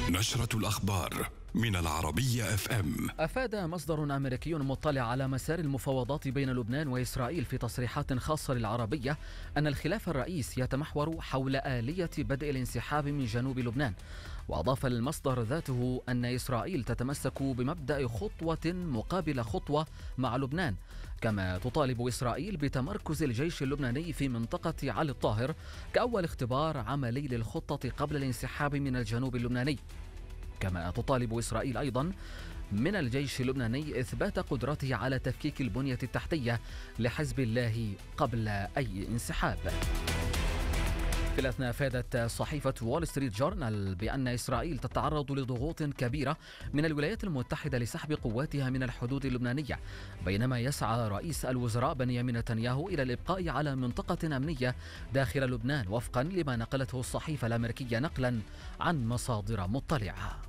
نشرة الأخبار من العربية FM. أفاد مصدر أمريكي مطلع على مسار المفاوضات بين لبنان وإسرائيل في تصريحات خاصة للعربية أن الخلاف الرئيس يتمحور حول آلية بدء الانسحاب من جنوب لبنان. وأضاف المصدر ذاته أن إسرائيل تتمسك بمبدأ خطوة مقابل خطوة مع لبنان، كما تطالب إسرائيل بتمركز الجيش اللبناني في منطقة علي الطاهر كأول اختبار عملي للخطة قبل الانسحاب من الجنوب اللبناني. كما تطالب إسرائيل أيضا من الجيش اللبناني إثبات قدرته على تفكيك البنية التحتية لحزب الله قبل أي انسحاب. في الأثناء أفادت صحيفة وول ستريت جورنال بأن إسرائيل تتعرض لضغوط كبيرة من الولايات المتحدة لسحب قواتها من الحدود اللبنانية، بينما يسعى رئيس الوزراء بنيامين نتنياهو إلى الإبقاء على منطقة أمنية داخل لبنان، وفقا لما نقلته الصحيفة الأمريكية نقلا عن مصادر مطلعة.